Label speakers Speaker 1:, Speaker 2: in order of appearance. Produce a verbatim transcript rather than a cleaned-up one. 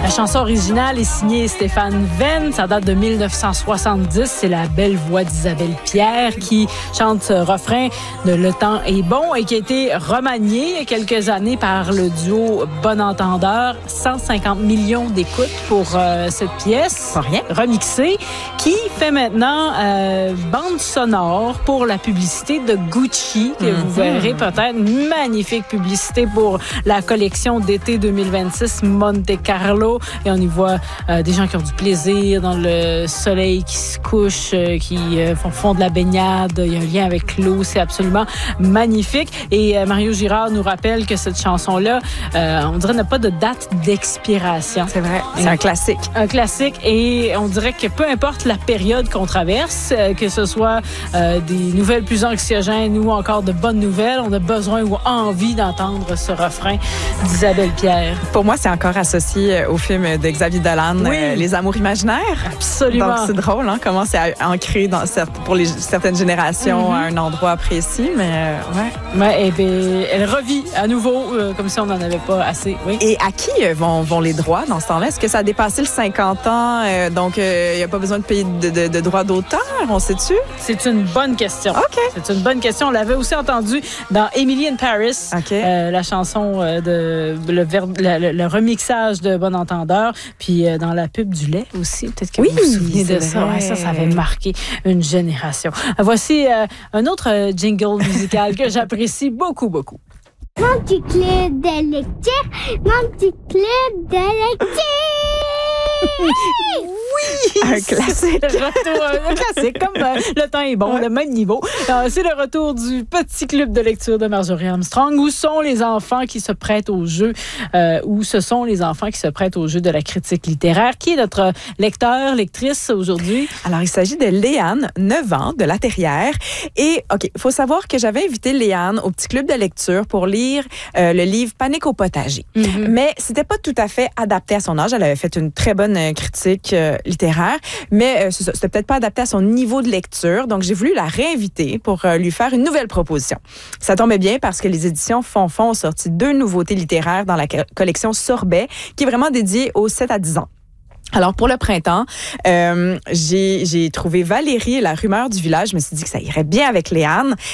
Speaker 1: La chanson originale est signée Stéphane Venn. Ça date de dix-neuf cent soixante-dix. C'est la belle voix d'Isabelle Pierre qui chante ce refrain de Le temps est bon et qui a été remanié il y a quelques années par le duo Bon Entendeur. cent cinquante millions d'écoutes pour euh, cette pièce.
Speaker 2: Pas rien.
Speaker 1: Remixée, qui fait maintenant euh, bande sonore pour la publicité de Gucci, que mm-hmm. vous verrez peut-être. Une magnifique publicité pour la collection d'été deux mille vingt-six Monte Carlo. Et on y voit euh, des gens qui ont du plaisir dans le soleil qui se couche, euh, qui euh, font, font de la baignade. Il y a un lien avec l'eau. C'est absolument magnifique. Et euh, Mario Girard nous rappelle que cette chanson-là, euh, on dirait n'a pas de date d'expiration.
Speaker 2: C'est vrai. C'est et, un classique.
Speaker 1: Un classique. Et on dirait que peu importe la période qu'on traverse, euh, que ce soit euh, des nouvelles plus anxiogènes ou encore de bonnes nouvelles, on a besoin ou envie d'entendre ce refrain d'Isabelle Pierre.
Speaker 2: Pour moi, c'est encore associé au film de Xavier Dolan, oui. euh, Les Amours imaginaires.
Speaker 1: Absolument.
Speaker 2: Donc, c'est drôle, hein, comment c'est ancré dans, pour les, certaines générations mm-hmm. à un endroit précis, mais euh, ouais.
Speaker 1: Ouais, et bien, elle revit à nouveau, euh, comme si on n'en avait pas assez. Oui.
Speaker 2: Et à qui vont, vont les droits dans ce temps-là? Est-ce que ça a dépassé le cinquante ans, euh, donc il euh, n'y a pas besoin de payer de, de, de droits d'auteur, on sait-tu?
Speaker 1: C'est une bonne question.
Speaker 2: OK.
Speaker 1: C'est une bonne question. On l'avait aussi entendu dans Emily in Paris,
Speaker 2: okay.
Speaker 1: euh, la chanson euh, de le, ver, le, le remixage de Bon Entendeur, puis euh, dans la pub du lait aussi. Peut-être que
Speaker 2: oui,
Speaker 1: vous vous souvenez de ça.
Speaker 2: Ouais,
Speaker 1: ça, ça avait marqué une génération. Voici euh, un autre euh, jingle musical que j'apprécie beaucoup, beaucoup.
Speaker 3: Mon petit club de lecture, mon petit club de lecture.
Speaker 1: Oui!
Speaker 2: Un classique.
Speaker 1: C'est le retour, un classique, comme euh, Le temps est bon, ouais. Le même niveau. Euh, c'est le retour du petit club de lecture de Marjorie Armstrong. Où sont les enfants qui se prêtent au jeu? Euh, où ce sont les enfants qui se prêtent au jeu de la critique littéraire? Qui est notre lecteur, lectrice aujourd'hui?
Speaker 2: Alors, il s'agit de Léane, neuf ans, de La Terrière. Et, OK, il faut savoir que j'avais invité Léane au petit club de lecture pour lire euh, le livre Panique au potager. Mm-hmm. Mais c'était pas tout à fait adapté à son âge. Elle avait fait une très bonne critique euh, littéraire, mais euh, c'est ça, c'était peut-être pas adapté à son niveau de lecture. Donc, j'ai voulu la réinviter pour euh, lui faire une nouvelle proposition. Ça tombait bien parce que les éditions Fonfon ont sorti deux nouveautés littéraires dans la co- collection Sorbet, qui est vraiment dédiée aux sept à dix ans. Alors, pour le printemps, euh, j'ai, j'ai trouvé Valérie et la rumeur du village. Je me suis dit que ça irait bien avec Léane.